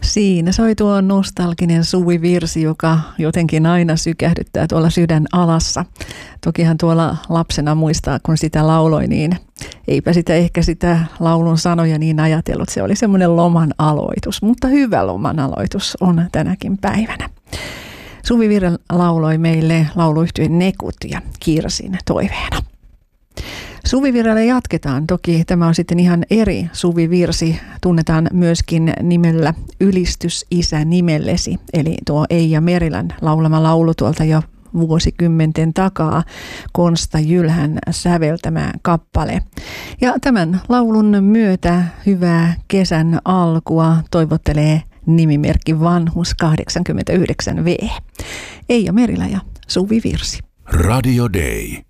Siinä soi tuo nostalginen suvivirsi, joka jotenkin aina sykähdyttää tuolla sydän alassa. Tokihan tuolla lapsena muistaa, kun sitä lauloi, niin eipä sitä laulun sanoja niin ajatellut. Se oli semmoinen loman aloitus, mutta hyvä loman aloitus on tänäkin päivänä. Suvivirren lauloi meille lauluyhtye Nekut ja Kirsin toiveena. Suvivirrellä jatketaan. Toki tämä on sitten ihan eri suvivirsi. Tunnetaan myöskin nimellä Ylistys Isä nimellesi. Eli tuo Eija Merilän laulama laulu tuolta jo vuosikymmenten takaa. Konsta Jylhän säveltämä kappale. Ja tämän laulun myötä hyvää kesän alkua toivottelee nimimerkki Vanhus 89V. Eija Merilä ja suvivirsi. Radio Day.